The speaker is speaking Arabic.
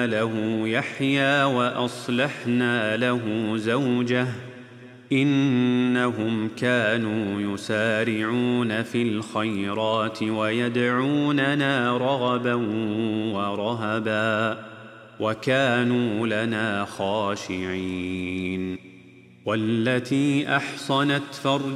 له يحيى وأصلحنا له زوجه إنهم كانوا يسارعون في الخيرات ويدعوننا رغبا ورهبا وكانوا لنا خاشعين. والتي أحصنت فرجها